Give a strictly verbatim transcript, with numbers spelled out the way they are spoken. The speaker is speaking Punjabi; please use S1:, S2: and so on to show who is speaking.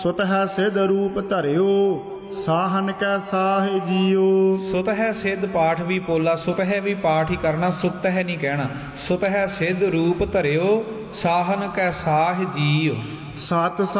S1: ਸੁਤ ਹੈ ਸਿਧ ਰੂਪ ਧਰਿਓ ਸਾਹਨ ਕੈ ਸਾਹਿ ਜੀਓ।
S2: ਸੁਤ ਹੈ ਸਿੱਧ ਪਾਠ ਵੀ ਪੋਲਾ, ਸੁਤ ਹੈ ਵੀ ਪਾਠ ਹੀ ਕਰਨਾ, ਸੁਤ ਹੈ ਨਹੀਂ ਕਹਿਣਾ। ਸੁਤ ਹੈ ਸਿੱਧ ਰੂਪ ਧਰਿਓ ਸਾਹਨ ਕੈ ਸਾਹਿ ਜੀਓ।
S1: ਸਤ